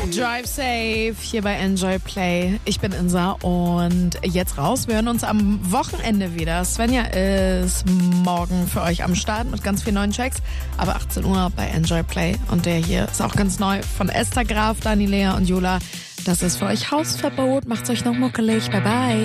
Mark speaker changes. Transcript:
Speaker 1: Drive safe hier bei Enjoy Play. Ich bin Insa und jetzt raus. Wir hören uns am Wochenende wieder. Svenja ist morgen für euch am Start mit ganz vielen neuen Tracks. Aber 18 Uhr bei Enjoy Play. Und der hier ist auch ganz neu von Esther Graf, Dani, Lea und Jula. Das ist für euch Hausverbot. Macht's euch noch muckelig. Bye bye.